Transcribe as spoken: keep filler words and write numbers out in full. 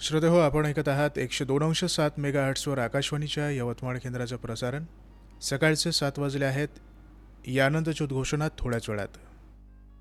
श्रोतेहो, आपण ऐकत आहात एकशे दोन अंश सात मेगा हर्ट्सवर आकाशवाणीच्या यवतमाळ केंद्राचं प्रसारण. सकाळचे सात वाजले आहेत. यानंतरची उद्घोषणा थोड्याच वेळात.